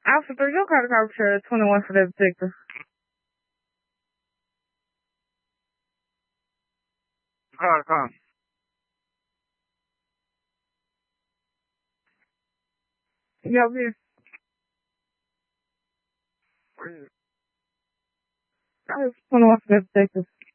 Officer, your car to capture 21 for the detective. Car. Yeah, here. I was 21 for the detective.